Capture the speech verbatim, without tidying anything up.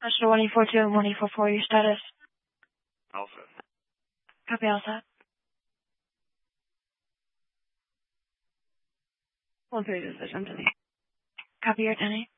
Astro one eight four two and one eight four four, your status? Alpha. Copy Alpha. one three decision to me. Copy your Denny.